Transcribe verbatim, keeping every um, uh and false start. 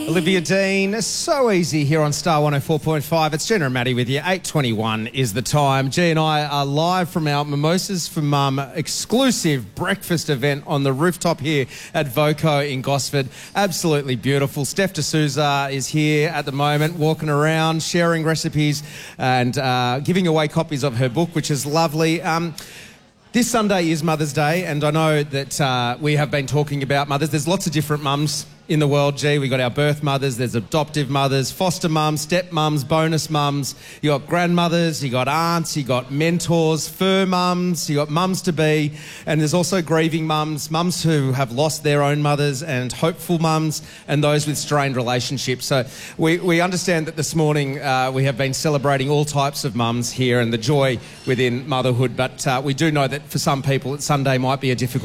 Olivia Dean, so easy here on Star one oh four point five. It's Jenna and Maddie with you. eight twenty-one is the time. G and I are live from our Mimosas for Mum exclusive breakfast event on the rooftop here at Voco in Gosford. Absolutely beautiful. Steph D'Souza is here at the moment, walking around, sharing recipes and uh, giving away copies of her book, which is lovely. Um, This Sunday is Mother's Day, and I know that uh, we have been talking about mothers. There's lots of different mums in the world, G. We've got our birth mothers, there's adoptive mothers, foster mums, step mums, bonus mums. You got grandmothers, you got aunts, you got mentors, fur mums, you got mums-to-be, and there's also grieving mums, mums who have lost their own mothers, and hopeful mums, and those with strained relationships. So we, we understand that this morning uh, we have been celebrating all types of mums here and the joy within motherhood, but uh, we do know that for some people Sunday might be a difficult